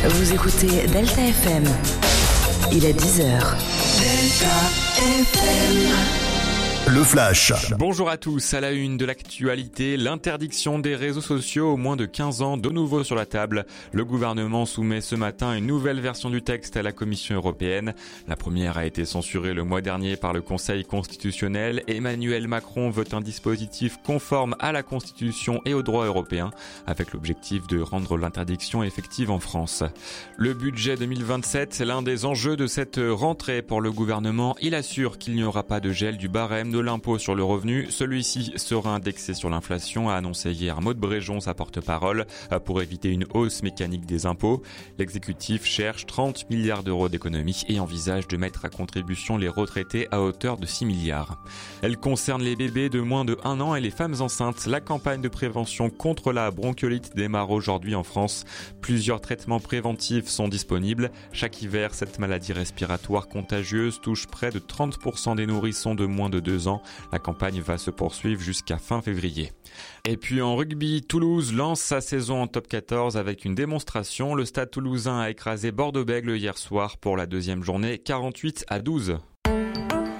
Vous écoutez Delta FM. Il est 10h. Delta FM. Le Flash. Bonjour à tous, à la une de l'actualité, l'interdiction des réseaux sociaux aux moins de 15 ans de nouveau sur la table. Le gouvernement soumet ce matin une nouvelle version du texte à la Commission européenne. La première a été censurée le mois dernier par le Conseil constitutionnel. Emmanuel Macron veut un dispositif conforme à la Constitution et au droit européen, avec l'objectif de rendre l'interdiction effective en France. Le budget 2027, c'est l'un des enjeux de cette rentrée pour le gouvernement. Il assure qu'il n'y aura pas de gel du barème de l'impôt sur le revenu. Celui-ci sera indexé sur l'inflation, a annoncé hier Maud Bréjon, sa porte-parole, pour éviter une hausse mécanique des impôts. L'exécutif cherche 30 milliards d'euros d'économies et envisage de mettre à contribution les retraités à hauteur de 6 milliards. Elle concerne les bébés de moins de 1 an et les femmes enceintes. La campagne de prévention contre la bronchiolite démarre aujourd'hui en France. Plusieurs traitements préventifs sont disponibles. Chaque hiver, cette maladie respiratoire contagieuse touche près de 30% des nourrissons de moins de 2 ans. La campagne va se poursuivre jusqu'à fin février. Et puis en rugby, Toulouse lance sa saison en top 14 avec une démonstration. Le Stade toulousain a écrasé Bordeaux-Bègles hier soir pour la deuxième journée, 48-12.